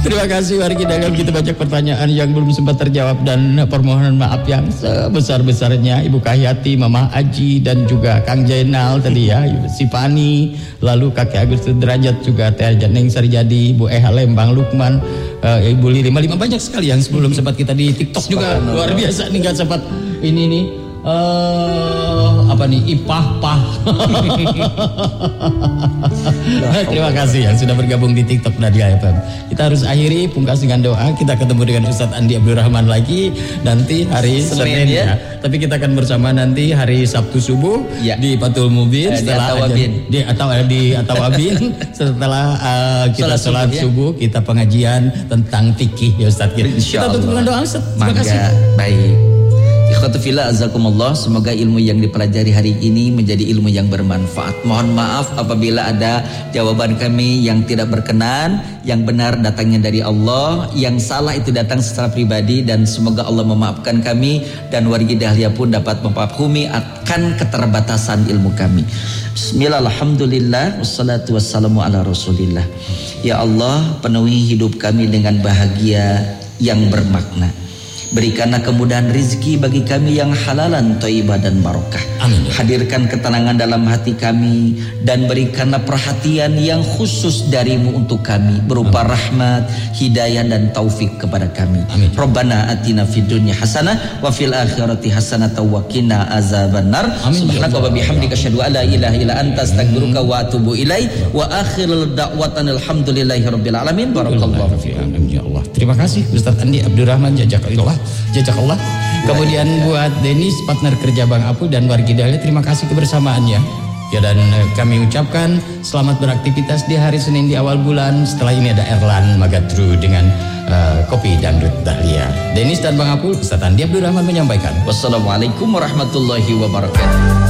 Terima kasih wargi dalam kita banyak pertanyaan yang belum sempat terjawab dan permohonan maaf yang sebesar-besarnya Ibu Kahyati, Mama Aji dan juga Kang Jainal tadi ya, si Pani, lalu Kakek Agus Derajat juga Teh Neng Sarijadi, Bu Eha Lembang, Lukman, Ibu Lili, banyak sekali yang sebelum sempat kita di TikTok juga luar biasa nih, nggak sempat ini nih. Apa nih, Ipah-pah. Terima kasih yang sudah bergabung di TikTok Nadia FM. Kita harus akhiri pungkas dengan doa. Kita ketemu dengan Ustadz Andi Abdurrahman lagi nanti hari Senin ya. Tapi kita akan bersama nanti hari Sabtu subuh ya, di Patul Mubin setelah di Atawabin setelah kita sholat subuh kita pengajian tentang fikih ya Ustadz. Kita tutup dengan doa Ustadz. Terima kasih. Baik. Ikhwatufillah azakumullah, semoga ilmu yang dipelajari hari ini menjadi ilmu yang bermanfaat. Mohon maaf apabila ada jawaban kami yang tidak berkenan. Yang benar datangnya dari Allah, yang salah itu datang secara pribadi, dan semoga Allah memaafkan kami dan wargi dahlia pun dapat memahami akan keterbatasan ilmu kami. Bismillah, alhamdulillah, wassalatu wassalamu ala rasulillah. Ya Allah, penuhi hidup kami dengan bahagia yang bermakna. Berikanlah kemudahan rizki bagi kami yang halalan, thayyibah dan barokah. Amin. Hadirkan ketenangan dalam hati kami dan berikanlah perhatian yang khusus darimu untuk kami berupa rahmat, hidayah dan taufik kepada kami. Amin. Rabbana atina fid dunya hasanah wa fil akhirati hasanah wa qina azabannar. Subhanaka wa bihamdika asyhadu an la ilaha illa anta astaghfiruka wa atubu ilaik. Wa akhirul da'watan alhamdulillahi rabbil alamin. Barakallahu fiikum. Ya Allah. Terima kasih Ustadz Andi Abdurrahman, jazakallah. Kemudian buat Denis partner kerja Bang Apul dan wargi dahlia, terima kasih kebersamaannya. Ya, dan kami ucapkan selamat beraktivitas di hari Senin di awal bulan. Setelah ini ada Erlan Magatru dengan kopi dangdut dahlia. Denis dan Bang Apul, Ustadz Andi Abdurrahman menyampaikan. Wassalamualaikum warahmatullahi wabarakatuh.